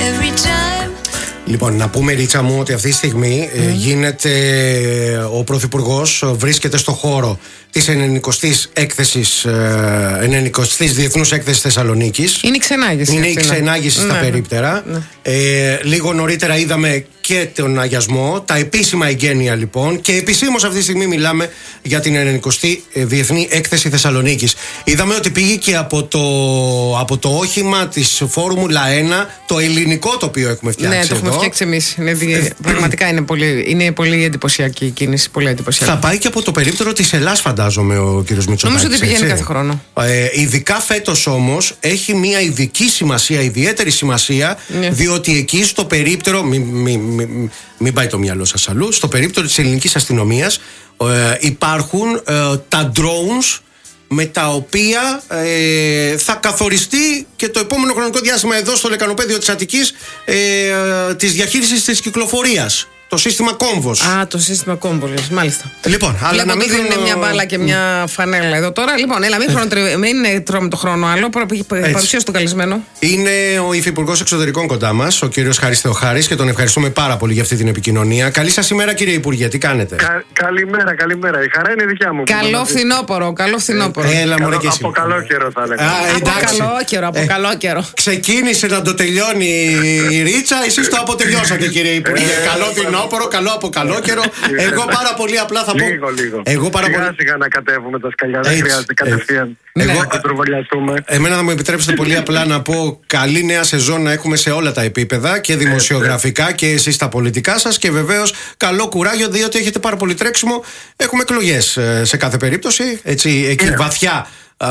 Λοιπόν, να πούμε, Ρίτσα μου, ότι αυτή τη στιγμή γίνεται ο Πρωθυπουργός, βρίσκεται στο χώρο της 90ης έκθεσης, 90ης Διεθνούς Έκθεσης Θεσσαλονίκης. Είναι η ξενάγηση. Είναι η ξενάγηση στα περίπτερα. Λίγο νωρίτερα είδαμε και τον αγιασμό, τα επίσημα εγγένεια λοιπόν, και επισήμως αυτή τη στιγμή μιλάμε για την 90η Διεθνή Έκθεση Θεσσαλονίκης. Είδαμε ότι πήγε και από το όχημα της Φόρμουλα 1, το ελληνικό το οποίο έχουμε φτιάξει. Ναι, το έχουμε φτιάξει εμείς. Πραγματικά είναι πολύ εντυπωσιακή η κίνηση. Πολύ εντυπωσιακή. Θα πάει και από το περίπτερο της Ελλάς, φαντάζομαι, ο κύριος Μητσοτάκης. Νομίζω ότι πηγαίνει κάθε χρόνο. Ειδικά φέτος όμως έχει μια ειδική σημασία, ιδιαίτερη σημασία, διότι εκεί στο περίπτερο, μην πάει το μυαλό σας αλλού, στο περίπτερο της ελληνικής αστυνομίας υπάρχουν τα drones με τα οποία θα καθοριστεί και το επόμενο χρονικό διάστημα εδώ στο λεκανοπέδιο της Αττικής της διαχείρισης της κυκλοφορίας. Το σύστημα κόμβος. Το σύστημα κόμβος, μάλιστα. Λοιπόν, αλλά να μην είναι μια μπάλα και μια φανέλα εδώ τώρα. Λοιπόν, έλα, μην τρώμε το χρόνο άλλο. Παρουσίασε τον καλεσμένο. Είναι ο Υφυπουργός Εξωτερικών κοντά μας, ο κύριος Χάρης Θεοχάρης, και τον ευχαριστούμε πάρα πολύ για αυτή την επικοινωνία. Καλή σας ημέρα, κύριε Υπουργέ, τι κάνετε? Καλημέρα. Η χαρά είναι δικιά μου. Καλό φθινόπωρο. Έλα, μωρέ, και εσύ. Από καλό καιρό θα λέγαμε. Από καλό καιρό. Ξεκίνησε να το τελειώνει η Ρίτσα, εσείς το αποτελειώσατε, κύριε Υπουργέ. Καλό φθινόπωρο, καλό από καλό καιρό. Εγώ πάρα πολύ απλά θα πω. Λίγο. Σιγά να κατέβουμε τα σκαλιά, δεν χρειάζεται κατευθείαν. Να κοντροβολιαστούμε. Εμένα θα μου επιτρέψετε πολύ απλά να πω καλή νέα σεζόν να έχουμε σε όλα τα επίπεδα, και δημοσιογραφικά και εσείς τα πολιτικά σας, και βεβαίως καλό κουράγιο, διότι έχετε πάρα πολύ τρέξιμο. Έχουμε εκλογές σε κάθε περίπτωση, έτσι, εκεί βαθιά,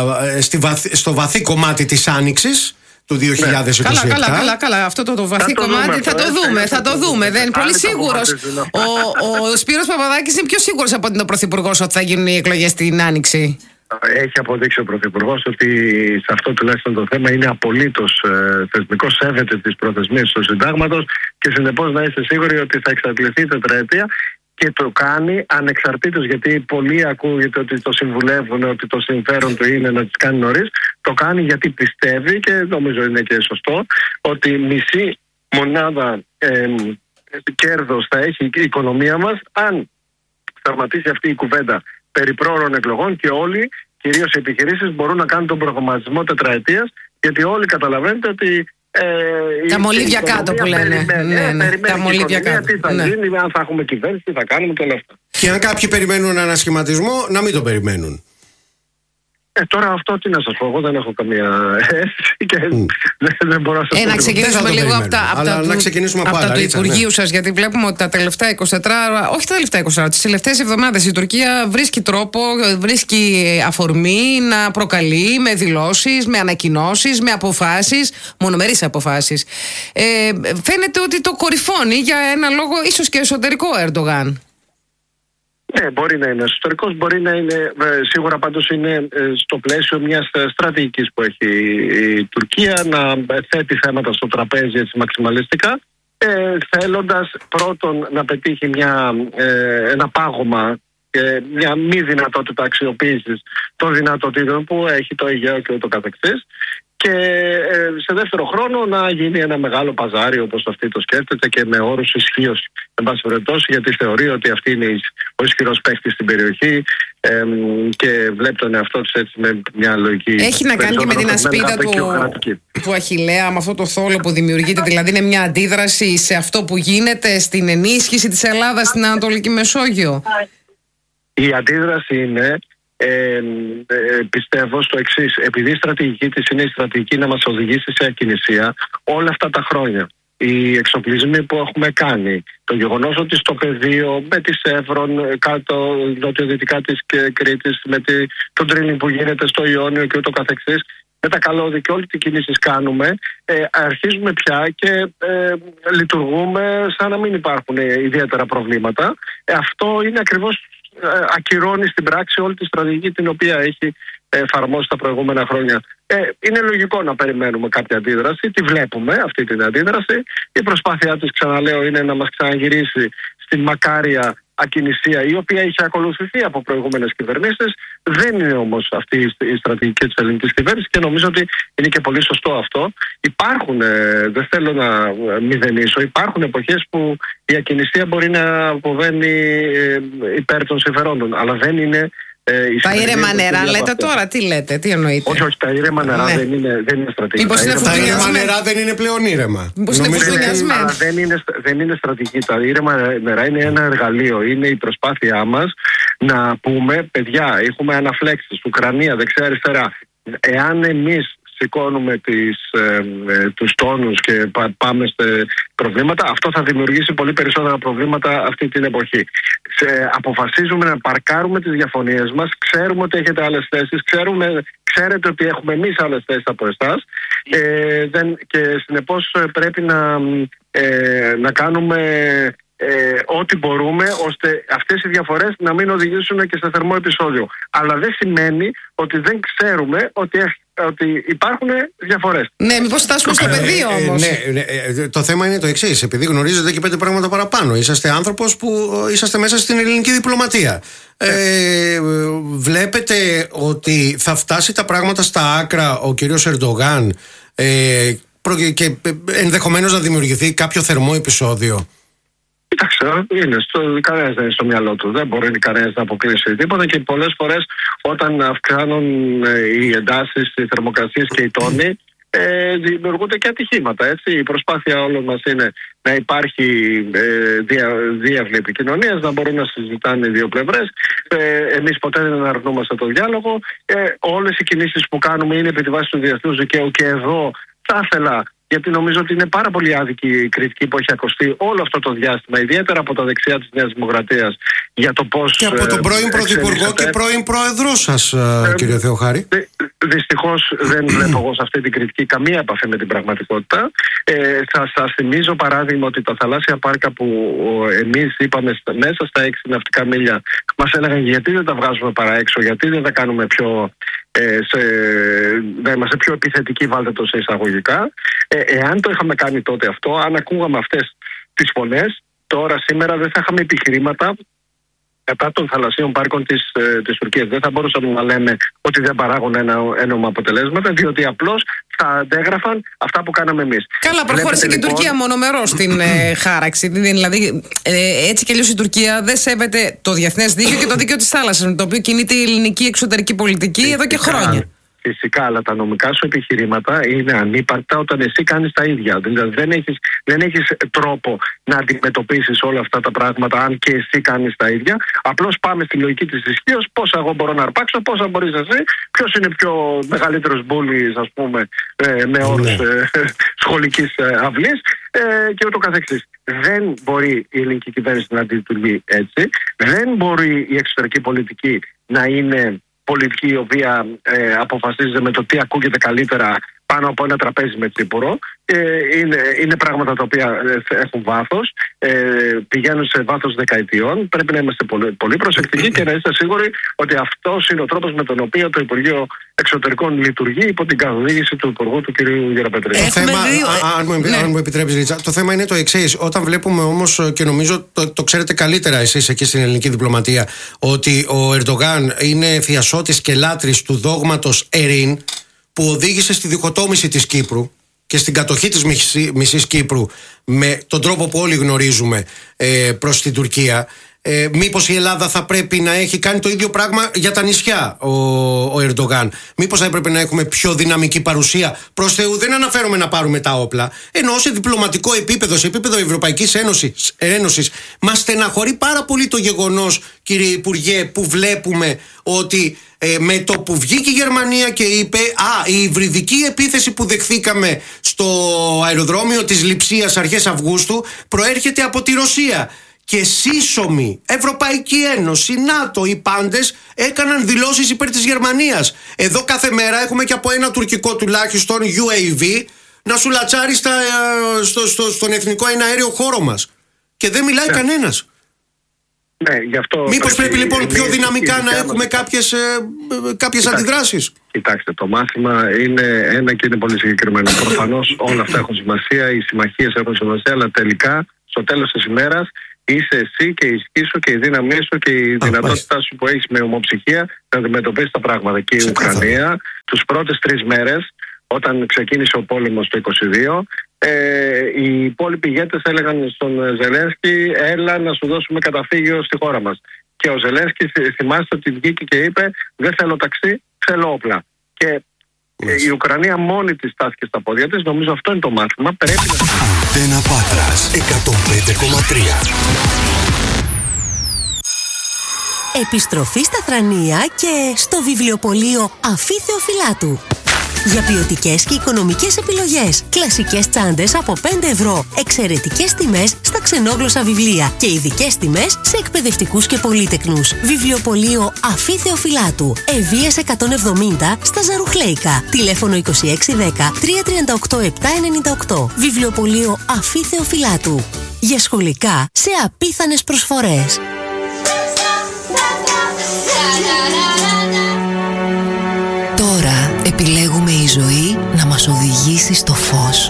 στο βαθύ κομμάτι της άνοιξης του 2027. Καλά. Αυτό το βαθύ κομμάτι θα το δούμε. Δεν είναι πολύ σίγουρος. Ο Σπύρος Παπαδάκης είναι πιο σίγουρος από τον Πρωθυπουργός ότι θα γίνουν οι εκλογές την Άνοιξη. Έχει αποδείξει ο Πρωθυπουργός ότι σε αυτό τουλάχιστον το θέμα είναι απολύτως θεσμικό, σέβεται τις προθεσμίες του συντάγματος, και συνεπώς να είστε σίγουροι ότι θα εξαντληθεί η τετραετία, και το κάνει ανεξαρτήτως, γιατί πολλοί ακούγεται ότι το συμβουλεύουν, ότι το συμφέρον του είναι να τις κάνει νωρίς. Το κάνει γιατί πιστεύει, και νομίζω είναι και σωστό, ότι μισή μονάδα κέρδος θα έχει η οικονομία μας αν σταματήσει αυτή η κουβέντα περί πρόωρων εκλογών, και όλοι, κυρίως οι επιχειρήσεις, μπορούν να κάνουν τον προγραμματισμό τετραετίας, γιατί όλοι καταλαβαίνετε ότι τα μολύβια κάτω που λένε. Τα μολύβια κάτω. Τι θα γίνει, αν θα έχουμε κυβέρνηση, τι θα κάνουμε και όλα αυτά. Και αν κάποιοι περιμένουν ανασχηματισμό, να μην το περιμένουν. Τώρα αυτό τι να σας πω, εγώ δεν έχω καμία αίσθηση και δεν μπορώ να σας πω. Να ξεκινήσουμε λίγο από τα του Υπουργείου σας, γιατί βλέπουμε ότι τα τελευταία 24, όχι τα τελευταία 24, τις τελευταίες εβδομάδες η Τουρκία βρίσκει τρόπο, βρίσκει αφορμή να προκαλεί με δηλώσεις, με ανακοινώσεις, με αποφάσεις, μονομερείς αποφάσεις. Φαίνεται ότι το κορυφώνει για ένα λόγο ίσως και εσωτερικό Ερντογάν. Ναι, μπορεί να είναι εσωτερικός, μπορεί να είναι, σίγουρα πάντως είναι στο πλαίσιο μιας στρατηγικής που έχει η Τουρκία, να θέτει θέματα στο τραπέζι έτσι μαξιμαλιστικά, θέλοντας πρώτον να πετύχει ένα πάγωμα και μια μη δυνατότητα αξιοποίησης των δυνατοτήτων που έχει το Αιγαίο και ούτω καθεξής, και σε δεύτερο χρόνο να γίνει ένα μεγάλο παζάρι, όπως αυτή το σκέφτεται, και με όρους ισχύως, εν πάση περιπτώσει, γιατί θεωρεί ότι αυτή είναι ο ισχυρός παίκτης στην περιοχή, και βλέπει τον εαυτό της έτσι με μια λογική. Έχει να κάνει και με την ασπίδα του Αχιλλέα, με αυτό το θόλο που δημιουργείται, δηλαδή είναι μια αντίδραση σε αυτό που γίνεται, στην ενίσχυση της Ελλάδας στην Ανατολική Μεσόγειο. Η αντίδραση είναι, πιστεύω, στο εξής. Επειδή η στρατηγική της είναι η στρατηγική να μας οδηγήσει σε ακινησία όλα αυτά τα χρόνια. Οι εξοπλισμοί που έχουμε κάνει, το γεγονός ότι στο πεδίο με τη Σεύρον, κάτω νοτιοδυτικά της Κρήτης, με τον τρίλινγκ που γίνεται στο Ιόνιο και ούτω καθεξής, με τα καλώδια και όλη την κινήσεις κάνουμε, αρχίζουμε πια και λειτουργούμε σαν να μην υπάρχουν ιδιαίτερα προβλήματα. Αυτό είναι ακριβώς, ακυρώνει στην πράξη όλη τη στρατηγική την οποία έχει εφαρμόσει τα προηγούμενα χρόνια. Είναι λογικό να περιμένουμε κάποια αντίδραση, τη βλέπουμε αυτή την αντίδραση. Η προσπάθειά της, ξαναλέω, είναι να μας ξαναγυρίσει στην μακάρια ακινησία η οποία είχε ακολουθηθεί από προηγούμενες κυβερνήσεις. Δεν είναι όμως αυτή η στρατηγική της ελληνικής κυβέρνησης και νομίζω ότι είναι και πολύ σωστό αυτό. Υπάρχουν, δεν θέλω να μηδενίσω, υπάρχουν εποχές που η ακινησία μπορεί να αποβαίνει υπέρ των συμφερόντων, αλλά δεν είναι. Τα ήρεμα νερά λέτε τώρα, τι λέτε, τι εννοείτε? Όχι, τα ήρεμα νερά δεν είναι στρατηγική. Τα ήρεμα νερά δεν είναι πλέον ήρεμα. Δεν είναι στρατηγική. Τα ήρεμα νερά είναι ένα εργαλείο. Είναι η προσπάθειά μας να πούμε, παιδιά, έχουμε αναφλέξεις, Ουκρανία, δεξιά-αριστερά. Εάν εμείς σηκώνουμε τους τόνους και πάμε σε προβλήματα, αυτό θα δημιουργήσει πολύ περισσότερα προβλήματα αυτή την εποχή. Αποφασίζουμε να παρκάρουμε τις διαφωνίες μας, ξέρουμε ότι έχετε άλλες θέσεις, ξέρετε ότι έχουμε εμείς άλλες θέσεις από εσάς, και συνεπώς πρέπει να κάνουμε ό,τι μπορούμε ώστε αυτές οι διαφορές να μην οδηγήσουν και σε θερμό επεισόδιο. Αλλά δεν σημαίνει ότι δεν ξέρουμε ότι υπάρχουν διαφορές. Ναι, μήπως φτάσουμε στο πεδίο όμως. Το θέμα είναι το εξής. Επειδή γνωρίζετε και 5 πράγματα παραπάνω, είσαστε άνθρωπος που είσαστε μέσα στην ελληνική διπλωματία. Βλέπετε ότι θα φτάσει τα πράγματα στα άκρα ο κύριος Ερντογάν και ενδεχομένως να δημιουργηθεί κάποιο θερμό επεισόδιο? Κοιτάξτε, κανένας δεν είναι στο μυαλό του. Δεν μπορεί κανένας να αποκλείσει τίποτα και πολλές φορές όταν αυξάνουν οι εντάσεις, οι θερμοκρασίες και οι τόνοι, δημιουργούνται και ατυχήματα. Έτσι. Η προσπάθεια όλων μας είναι να υπάρχει διάβλη επικοινωνίας, να μπορούν να συζητάνε οι δύο πλευρές. Εμείς ποτέ δεν αρνούμαστε το διάλογο. Όλες οι κινήσεις που κάνουμε είναι επί τη βάση του διεθνούς δικαίου και εδώ θα ήθελα, γιατί νομίζω ότι είναι πάρα πολύ άδικη η κριτική που έχει ακουστεί όλο αυτό το διάστημα, ιδιαίτερα από τα δεξιά της Νέας Δημοκρατίας, για το πώς. Και από τον πρώην Πρωθυπουργό και πρώην Πρόεδρό σας, κύριε Θεοχάρη. Δυστυχώς δεν βλέπω εγώ σε αυτή την κριτική καμία επαφή με την πραγματικότητα. Θα σας θυμίζω παράδειγμα ότι τα θαλάσσια πάρκα που εμείς είπαμε μέσα στα 6 ναυτικά μίλια, μας έλεγαν γιατί δεν τα βγάζουμε παρά έξω, γιατί δεν τα κάνουμε να είμαστε πιο επιθετικοί, βάλτε το σε εισαγωγικά. Εάν το είχαμε κάνει τότε αυτό, αν ακούγαμε αυτές τις φωνές, τώρα σήμερα δεν θα είχαμε επιχειρήματα κατά των θαλασσίων πάρκων της Τουρκίας. Δεν θα μπορούσαμε να λέμε ότι δεν παράγουν ένομα αποτελέσματα, διότι απλώς θα αντέγραφαν αυτά που κάναμε εμείς. Καλά, προχώρησε και η Τουρκία μονομερώς στην χάραξη. Δηλαδή, έτσι κι αλλιώς η Τουρκία δεν σέβεται το διεθνές δίκαιο και το δίκαιο της θάλασσας, με το οποίο κινείται η ελληνική εξωτερική πολιτική εδώ και χρόνια. Φυσικά, αλλά τα νομικά σου επιχειρήματα είναι ανύπαρκτα όταν εσύ κάνεις τα ίδια. Δηλαδή δεν έχεις τρόπο να αντιμετωπίσεις όλα αυτά τα πράγματα αν και εσύ κάνεις τα ίδια. Απλώς πάμε στη λογική της ισχύως, πόσα εγώ μπορώ να αρπάξω, πόσα μπορείς εσύ, ποιος είναι πιο μεγαλύτερος μπούλης, ας πούμε, με όρους σχολικής αυλής και ούτω καθεξής. Δεν μπορεί η ελληνική κυβέρνηση να αντιλειτουργεί έτσι. Δεν μπορεί η εξωτερική πολιτική να είναι πολιτική η οποία αποφασίζεται με το τι ακούγεται καλύτερα πάνω από ένα τραπέζι με τσίπουρο. Είναι πράγματα τα οποία έχουν βάθος, πηγαίνουν σε βάθος δεκαετιών. Πρέπει να είμαστε πολύ προσεκτικοί και να είστε σίγουροι ότι αυτός είναι ο τρόπος με τον οποίο το Υπουργείο Εξωτερικών λειτουργεί υπό την καθοδήγηση του Υπουργού του κ. Γεραπετρίδη. Το θέμα, αν μου επιτρέπεις, Ρίτσα, το θέμα είναι το εξής. Όταν βλέπουμε όμως, και νομίζω το ξέρετε καλύτερα εσείς εκεί στην ελληνική διπλωματία, ότι ο Ερντογάν είναι θειασότης και λάτρης του δόγματος Ερήν, που οδήγησε στη διχοτόμηση της Κύπρου και στην κατοχή της μισής Κύπρου με τον τρόπο που όλοι γνωρίζουμε προς την Τουρκία, μήπως η Ελλάδα θα πρέπει να έχει κάνει το ίδιο πράγμα για τα νησιά ο Ερντογάν? Μήπως θα έπρεπε να έχουμε πιο δυναμική παρουσία? Προς Θεού δεν αναφέρομαι να πάρουμε τα όπλα, ενώ σε διπλωματικό επίπεδο, σε επίπεδο Ευρωπαϊκής Ένωσης μας στεναχωρεί πάρα πολύ το γεγονός, κύριε Υπουργέ, που βλέπουμε ότι με το που βγήκε η Γερμανία και είπε η υβριδική επίθεση που δεχθήκαμε στο αεροδρόμιο της Λειψίας αρχές Αυγούστου προέρχεται από τη Ρωσία. Και σύσσωμη Ευρωπαϊκή Ένωση, ΝΑΤΟ, οι πάντες έκαναν δηλώσεις υπέρ της Γερμανίας. Εδώ κάθε μέρα έχουμε και από ένα τουρκικό τουλάχιστον UAV να σου λατσάρει στον εθνικό εναέριο χώρο μας. Και δεν μιλάει κανένας. Ναι, γι' αυτό μήπως πρέπει λοιπόν πιο δυναμικά να έχουμε κάποιες αντιδράσεις? Κοιτάξτε, το μάθημα είναι ένα και είναι πολύ συγκεκριμένο. Προφανώς όλα αυτά έχουν σημασία, οι συμμαχίες έχουν σημασία, αλλά τελικά στο τέλος της ημέρας είσαι εσύ και η ισχύ σου και η δύναμή σου και η δυνατότητά σου που έχεις με ομοψυχία να αντιμετωπίσεις τα πράγματα. Και η Ουκρανία τους πρώτες 3 μέρες, όταν ξεκίνησε ο πόλεμος το 22, οι υπόλοιποι ηγέτες έλεγαν στον Ζελένσκι, έλα να σου δώσουμε καταφύγιο στη χώρα μας. Και ο Ζελένσκι, θυμάστε ότι βγήκε και είπε, δεν θέλω ταξί, θέλω όπλα. Και η Ουκρανία μόνη της στάθηκε στα πόδια της. Νομίζω αυτό είναι το μάθημα. Πρέπει να... Αντένα Πάτρας 105,3. Επιστροφή στα Θρανία και στο βιβλιοπωλείο Αφή Θεοφυλάτου. Για ποιοτικές και οικονομικές επιλογές. Κλασικές τσάντες από 5 ευρώ. Εξαιρετικές τιμές στα ξενόγλωσσα βιβλία. Και ειδικές τιμές σε εκπαιδευτικούς και πολύτεκνους. Βιβλιοπωλείο Αφή Θεοφυλάτου. Ευβοίας 170 στα Ζαρουχλέικα. Τηλέφωνο 2610 338 798. Βιβλιοπωλείο Αφή Θεοφυλάτου. Για σχολικά σε απίθανες προσφορές. Τώρα επιλέγουμε η ζωή να μας οδηγήσει στο φως.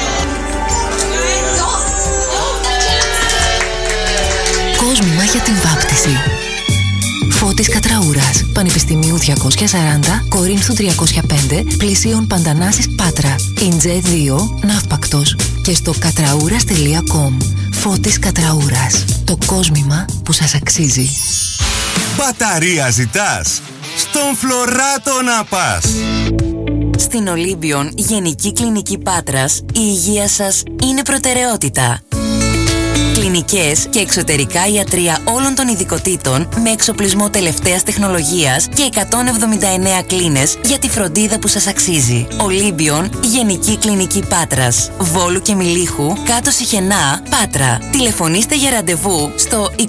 Κόσμημα για την βάπτιση. Φώτης Κατραούρας, Πανεπιστημίου 240, Κορίνθου 305, Πλησίων Παντανάσης Πάτρα, Ιντζέ 2, Ναύπακτος και στο κατραούρας.com. Φώτης Κατραούρας, το κόσμημα που σας αξίζει. Μπαταρία ζητάς? Στον Φλωράτο να πας. Στην Ολύμπιον Γενική Κλινική Πάτρας, η υγεία σας είναι προτεραιότητα. Κλινικές και εξωτερικά ιατρεία όλων των ειδικοτήτων με εξοπλισμό τελευταίας τεχνολογίας και 179 κλίνες για τη φροντίδα που σας αξίζει. Ολύμπιον Γενική Κλινική Πάτρας, Βόλου και Μιλίχου, κάτω Σιχενά, Πάτρα. Τηλεφωνήστε για ραντεβού στο 2610 46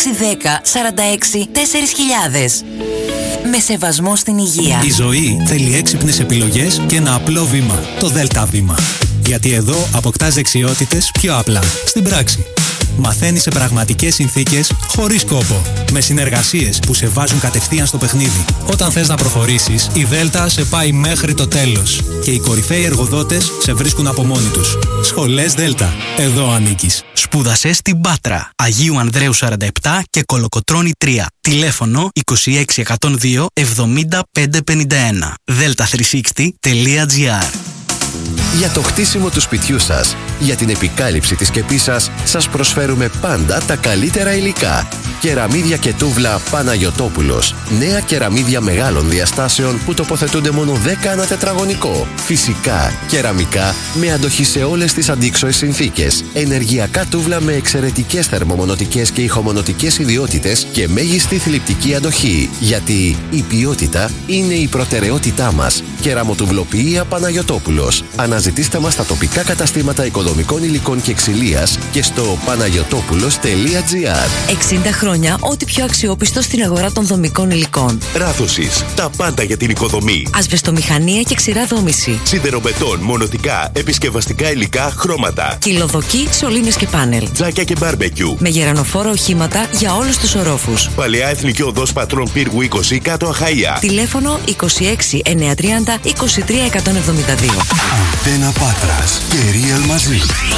4000. Με σεβασμό στην υγεία. Η ζωή θέλει έξυπνες επιλογές και ένα απλό βήμα. Το ΔΕΛΤΑ βήμα. Γιατί εδώ αποκτάς δεξιότητες πιο απλά. Στην πράξη. Μαθαίνεις σε πραγματικές συνθήκες, χωρίς κόπο. Με συνεργασίες που σε βάζουν κατευθείαν στο παιχνίδι. Όταν θες να προχωρήσεις, η ΔΕΛΤΑ σε πάει μέχρι το τέλος. Και οι κορυφαίοι εργοδότες σε βρίσκουν από μόνοι τους. Σχολές ΔΕΛΤΑ. Εδώ ανήκεις. Σπούδασες στην Πάτρα. Αγίου Ανδρέου 47 και Κολοκοτρώνη 3. Τηλέφωνο 26102 7551. delta360.gr. Για το χτίσιμο του σπιτιού σας, για την επικάλυψη της σκεπής σας, σας προσφέρουμε πάντα τα καλύτερα υλικά. Κεραμίδια και τούβλα Παναγιωτόπουλος. Νέα κεραμίδια μεγάλων διαστάσεων που τοποθετούνται μόνο 10 ανά τετραγωνικό. Φυσικά, κεραμικά με αντοχή σε όλες τις αντίξωες συνθήκες. Ενεργειακά τούβλα με εξαιρετικές θερμομονωτικές και ηχομονωτικές ιδιότητες και μέγιστη θλιπτική αντοχή. Γιατί η ποιότητα είναι η προτεραιότητά μας. Κεραμοτουβλοποιία Παναγιωτόπουλος. Αναζητήστε μας στα τοπικά καταστήματα οικοδομικών υλικών και ξυλίας και στο panagiotopulos.gr. 60 χρόνια, ό,τι πιο αξιόπιστο στην αγορά των δομικών υλικών. Ράδωσης, τα πάντα για την οικοδομή. Ασβεστομηχανία και ξηρά δόμηση. Σιδεροβετόν, μονοτικά, επισκευαστικά υλικά, χρώματα. Κυλοδοκή, σωλήνες και πάνελ. Τζάκια και μπάρμπεκιου. Με γερανοφόρα οχήματα για όλους τους ορόφους. Παλαιά Εθνική Οδός Πατρών Πύργου 20, κάτω Αχαΐα. Τηλέφωνο 26 930 23 172. Αντένα Πάτρας και Real μαζί.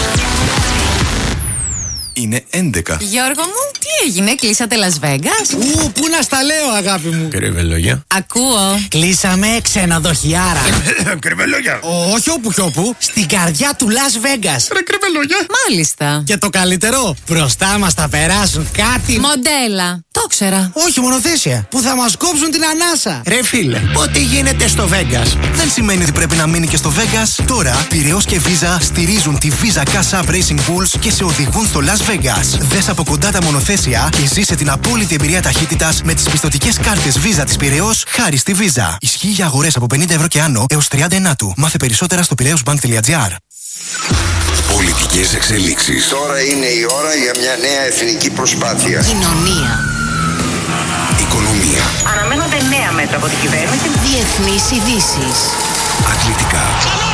Είναι 11. Γιώργο μου, τι έγινε, κλείσατε Las Vegas? Πού να στα λέω, αγάπη μου. Κρυβελόγια. Ακούω. Κλείσαμε ξενοδοχιάρα. Κρυβελόγια. Όχι όπου κι όπου, στην καρδιά του Las Vegas. Ρε κρυβελόγια. Μάλιστα. Και το καλύτερο, μπροστά μας θα περάσουν κάτι. Μοντέλα. Το ξέρα. Όχι μονοθέσια, που θα μας κόψουν την ανάσα. Ρε φίλε, ό,τι γίνεται στο Vegas Δεν σημαίνει ότι πρέπει να μείνει και στο Vegas. Τώρα, Πειραιώς και Visa στηρίζουν τη Visa Cash App Racing Bulls και σε οδηγούν στο Las Vegas. Δες από κοντά τα μονοθέσια και ζήσε την απόλυτη εμπειρία ταχύτητας με τις πιστωτικές κάρτες Visa της Πειραιώς χάρη στη Visa. Ισχύει για αγορές από 50 ευρώ και άνω έως 30 του. Μάθε περισσότερα στο piraeusbank.gr. Πολιτικές εξελίξεις. Τώρα είναι η ώρα για μια νέα εθνική προσπάθεια. Κοινωνία. Οικονομία. Αναμένονται νέα μέτρα από την κυβέρνηση. Διεθνείς ειδήσεις. Αθλητικά.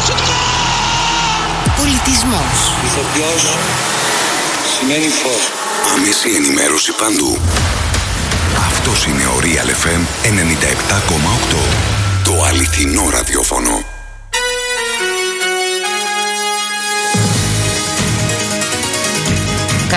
Πολιτισμός. Ηθοποιός σημαίνει φως. Άμεση ενημέρωση παντού. Αυτός είναι ο Real FM 97,8. Το αληθινό ραδιόφωνο.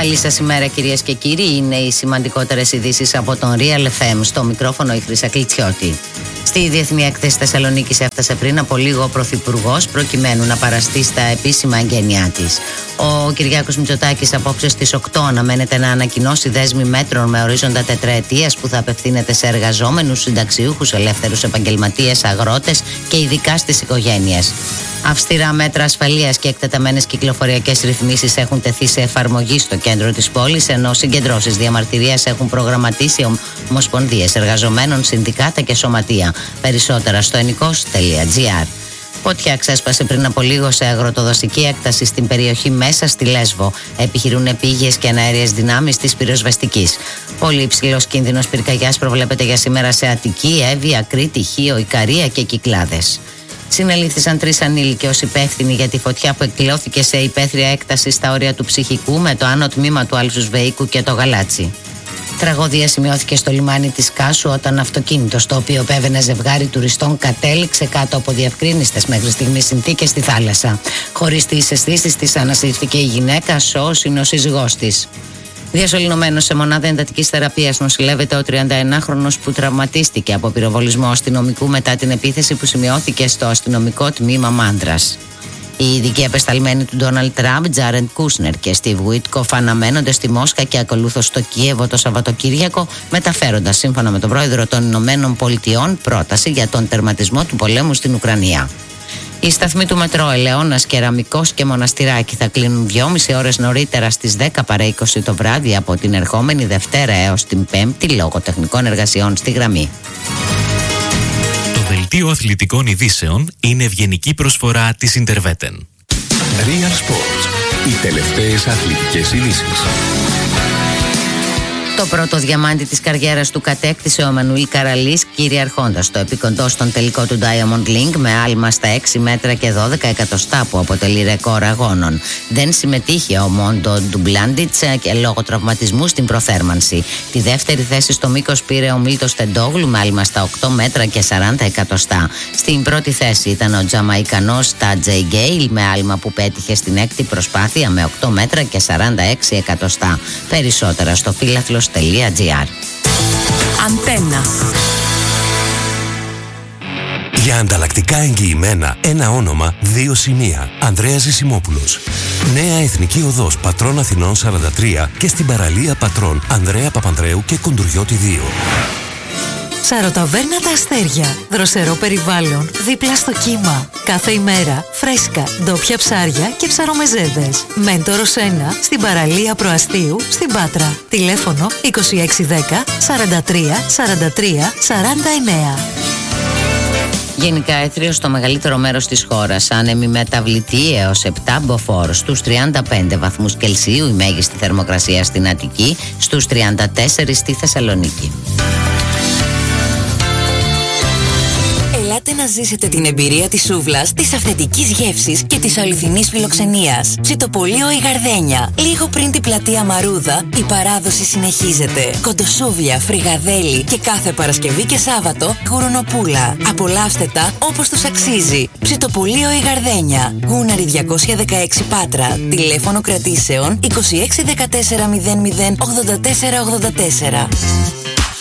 Καλή σας ημέρα, κυρίες και κύριοι. Είναι οι σημαντικότερες ειδήσεις από τον Real FM. Στο μικρόφωνο η Χρύσα Κλιτσιώτη. Στη Διεθνή Έκθεση Θεσσαλονίκης έφτασε πριν από λίγο ο Πρωθυπουργός προκειμένου να παραστεί στα επίσημα εγγένειά της. Ο Κυριάκος Μητσοτάκης απόψε στις 8 αναμένεται να ανακοινώσει δέσμη μέτρων με ορίζοντα τετραετίας που θα απευθύνεται σε εργαζόμενους, συνταξιούχους, ελεύθερους επαγγελματίες, αγρότες και ειδικά στις οικογένειες. Αυστηρά μέτρα ασφαλείας και εκτεταμένες κυκλοφοριακές ρυθμίσεις έχουν τεθεί σε εφαρμογή στο κέντρο της πόλης, ενώ συγκεντρώσεις διαμαρτυρίας έχουν προγραμματίσει ομοσπονδίες εργαζομένων, συνδικάτα και σωματεία. Περισσότερα στο ενικός.gr. Φωτιά ξέσπασε πριν από λίγο σε αγροτοδοσική έκταση στην περιοχή μέσα στη Λέσβο. Επιχειρούν επίγειες και αναέριες δυνάμεις της πυροσβεστικής. Πολύ υψηλός κίνδυνος πυρκαγιάς προβλέπεται για σήμερα σε Αττική, Εύβοια, Κρήτη, Χίο, Ικαρία και Κυκλάδες. Συνελήφθησαν 3 ανήλικοι ως υπεύθυνοι για τη φωτιά που εκδηλώθηκε σε υπαίθρια έκταση στα όρια του Ψυχικού με το άνω τμήμα του Άλσους Βεϊκού και το Γαλάτσι. Τραγωδία σημειώθηκε στο λιμάνι της Κάσου όταν αυτοκίνητο στο οποίο επέβαινε ζευγάρι τουριστών κατέληξε κάτω από διευκρίνιστες μέχρι στιγμής συνθήκες στη θάλασσα. Χωρίς τις αισθήσεις της ανασύρθηκε η γυναίκα, σώος είναι ο σύζυγός της. Διασωληνωμένος σε μονάδα εντατικής θεραπείας νοσηλεύεται ο 31χρονος που τραυματίστηκε από πυροβολισμό αστυνομικού μετά την επίθεση που σημειώθηκε στο αστυνομικό τμήμα Μάντρας. Οι ειδικοί απεσταλμένοι του Ντόναλντ Τραμπ, Τζάρεντ Κούσνερ και Στίβ Γουίτκοφ, αναμένονται στη Μόσχα και ακολούθως στο Κίεβο το Σαββατοκύριακο, μεταφέροντας σύμφωνα με τον πρόεδρο των Ηνωμένων Πολιτειών πρόταση για τον τερματισμό του πολέμου στην Ουκρανία. Οι σταθμοί του μετρό Ελαιώνας, Κεραμικός και Μοναστηράκι θα κλείνουν 2,5 ώρες νωρίτερα στις 10 παρά 20 το βράδυ από την ερχόμενη Δευτέρα έως την Πέμπτη λόγω τεχνικών εργασιών στη γραμμή. Το δελτίο αθλητικών ειδήσεων είναι ευγενική προσφορά της Interveten. Real Sports. Οι τελευταίες αθλητικές ειδήσεις. Το πρώτο διαμάντι της καριέρας του κατέκτησε ο Εμμανουήλ Καραλής, κυριαρχώντας το επικοντό στον τελικό του Diamond League με άλμα στα 6 μέτρα και 12 εκατοστά που αποτελεί ρεκόρ αγώνων. Δεν συμμετείχε ο Μόντο Ντουμπλάντιτς και λόγω τραυματισμού στην προθέρμανση. Τη δεύτερη θέση στο μήκος πήρε ο Μίλτος Τεντόγλου με άλμα στα 8 μέτρα και 40 εκατοστά. Στην πρώτη θέση ήταν ο Τζαμαϊκανός Τάτζεϊ Γκέιλ με άλμα που πέτυχε στην έκτη προσπάθεια με 8 μέτρα και 46 εκατοστά. Περισσότερα στο φύλαθλος.gr. Αντένα. Για ανταλλακτικά εγγυημένα, ένα όνομα, 2 σημεία. Ανδρέας Ζησιμόπουλος. Νέα Εθνική Οδός Πατρών Αθηνών 43 και στην παραλία Πατρών Ανδρέα Παπανδρέου και Κοντουριώτη 2. Σαρωταβέρνα Τα Αστέρια. Δροσερό περιβάλλον, δίπλα στο κύμα. Κάθε ημέρα φρέσκα, ντόπια ψάρια και ψαρομεζέδες. Μέντορος 1 στην παραλία Προαστίου στην Πάτρα. Τηλέφωνο 2610 43 43 49. Γενικά έθριο στο μεγαλύτερο μέρος της χώρας. Άνεμη μεταβλητή έως 7 μποφόρ. Στους 35 βαθμούς Κελσίου η μέγιστη θερμοκρασία στην Αττική, στους 34 στη Θεσσαλονίκη. Ελάτε να ζήσετε την εμπειρία της σούβλας, της αυθεντικής γεύσης και της αληθινής φιλοξενίας. Ψητοπολείο η Γαρδένια. Λίγο πριν την πλατεία Μαρούδα, η παράδοση συνεχίζεται. Κοντοσούβλια, φρυγαδέλι και κάθε Παρασκευή και Σάββατο γουρνοπούλα. Απολαύστε τα όπως τους αξίζει. Ψητοπολείο η Γαρδένια. Γούναρη 216 Πάτρα. Τηλέφωνο κρατήσεων 26 14 00 84 84.